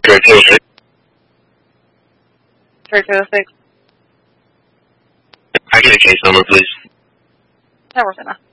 Trade 206. Trade 206. I get a case number, please. That works enough.